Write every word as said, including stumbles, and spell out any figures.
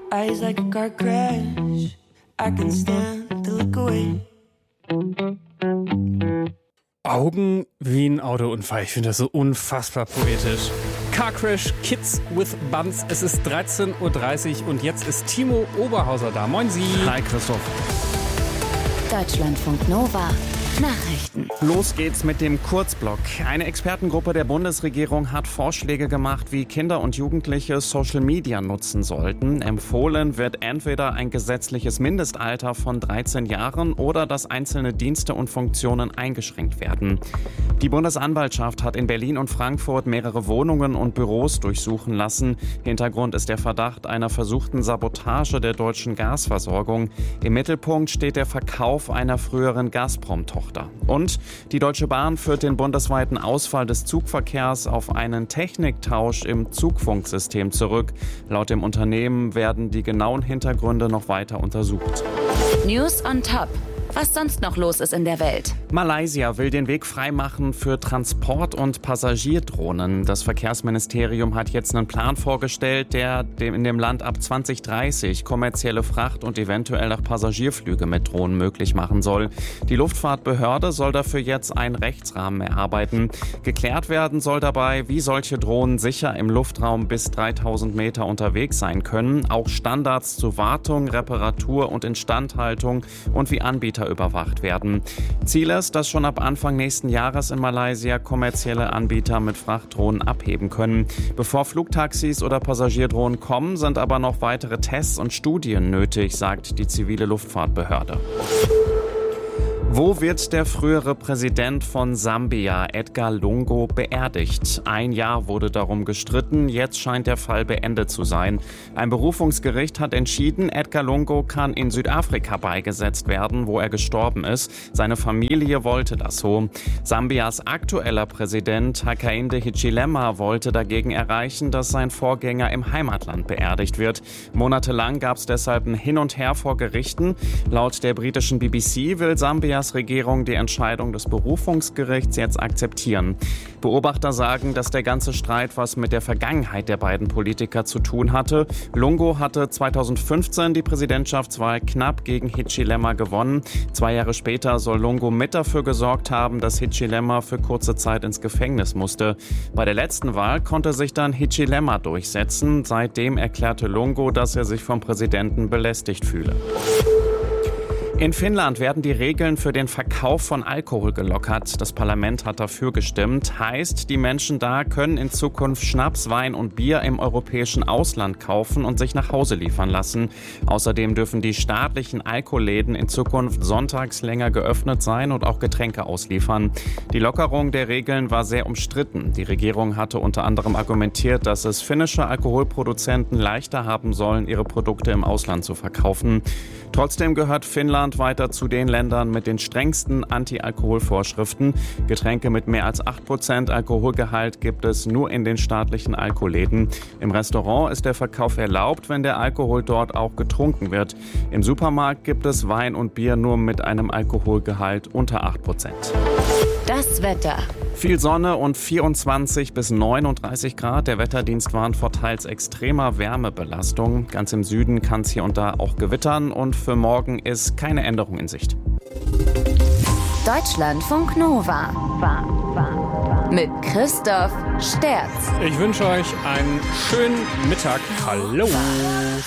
eyes like a car crash. I can stand to look away. Augen wie ein Autounfall. Ich finde das so unfassbar poetisch. Car Crash, Kids with Buns. Es ist dreizehn Uhr dreißig und jetzt ist Timo Oberhauser da. Moin Sie. Hi Christoph. Deutschlandfunk Nova. Nachrichten. Los geht's mit dem Kurzblock. Eine Expertengruppe der Bundesregierung hat Vorschläge gemacht, wie Kinder und Jugendliche Social Media nutzen sollten. Empfohlen wird entweder ein gesetzliches Mindestalter von dreizehn Jahren oder dass einzelne Dienste und Funktionen eingeschränkt werden. Die Bundesanwaltschaft hat in Berlin und Frankfurt mehrere Wohnungen und Büros durchsuchen lassen. Hintergrund ist der Verdacht einer versuchten Sabotage der deutschen Gasversorgung. Im Mittelpunkt steht der Verkauf einer früheren Gazprom-Tochter. Und die Deutsche Bahn führt den bundesweiten Ausfall des Zugverkehrs auf einen Techniktausch im Zugfunksystem zurück. Laut dem Unternehmen werden die genauen Hintergründe noch weiter untersucht. News on Top. Was sonst noch los ist in der Welt. Malaysia will den Weg freimachen für Transport- und Passagierdrohnen. Das Verkehrsministerium hat jetzt einen Plan vorgestellt, der in dem Land ab zwanzig dreißig kommerzielle Fracht- und eventuell auch Passagierflüge mit Drohnen möglich machen soll. Die Luftfahrtbehörde soll dafür jetzt einen Rechtsrahmen erarbeiten. Geklärt werden soll dabei, wie solche Drohnen sicher im Luftraum bis dreitausend Meter unterwegs sein können. Auch Standards zu Wartung, Reparatur und Instandhaltung und wie Anbieter überwacht werden. Ziel ist, dass schon ab Anfang nächsten Jahres in Malaysia kommerzielle Anbieter mit Frachtdrohnen abheben können. Bevor Flugtaxis oder Passagierdrohnen kommen, sind aber noch weitere Tests und Studien nötig, sagt die zivile Luftfahrtbehörde. Wo wird der frühere Präsident von Sambia, Edgar Lungu, beerdigt? Ein Jahr wurde darum gestritten, jetzt scheint der Fall beendet zu sein. Ein Berufungsgericht hat entschieden, Edgar Lungu kann in Südafrika beigesetzt werden, wo er gestorben ist. Seine Familie wollte das so. Sambias aktueller Präsident Hakainde Hichilema wollte dagegen erreichen, dass sein Vorgänger im Heimatland beerdigt wird. Monatelang gab es deshalb ein Hin und Her vor Gerichten. Laut der britischen B B C will Sambia Regierung die Entscheidung des Berufungsgerichts jetzt akzeptieren. Beobachter sagen, dass der ganze Streit was mit der Vergangenheit der beiden Politiker zu tun hatte. Lungu hatte zweitausendfünfzehn die Präsidentschaftswahl knapp gegen Hichilema gewonnen. Zwei Jahre später soll Lungu mit dafür gesorgt haben, dass Hichilema für kurze Zeit ins Gefängnis musste. Bei der letzten Wahl konnte sich dann Hichilema durchsetzen. Seitdem erklärte Lungu, dass er sich vom Präsidenten belästigt fühle. In Finnland werden die Regeln für den Verkauf von Alkohol gelockert. Das Parlament hat dafür gestimmt. Heißt, die Menschen da können in Zukunft Schnaps, Wein und Bier im europäischen Ausland kaufen und sich nach Hause liefern lassen. Außerdem dürfen die staatlichen Alkoholläden in Zukunft sonntags länger geöffnet sein und auch Getränke ausliefern. Die Lockerung der Regeln war sehr umstritten. Die Regierung hatte unter anderem argumentiert, dass es finnische Alkoholproduzenten leichter haben sollen, ihre Produkte im Ausland zu verkaufen. Trotzdem gehört Finnland weiter zu den Ländern mit den strengsten Anti-Alkohol-Vorschriften. Getränke mit mehr als acht Prozent Alkoholgehalt gibt es nur in den staatlichen Alkoholläden. Im Restaurant ist der Verkauf erlaubt, wenn der Alkohol dort auch getrunken wird. Im Supermarkt gibt es Wein und Bier nur mit einem Alkoholgehalt unter acht Prozent. Das Wetter. Viel Sonne und vierundzwanzig bis neununddreißig Grad. Der Wetterdienst warnt vor teils extremer Wärmebelastung. Ganz im Süden kann es hier und da auch gewittern und für morgen ist keine Änderung in Sicht. Deutschlandfunk Nova. Mit Christoph Sterz. Ich wünsche euch einen schönen Mittag. Hallo.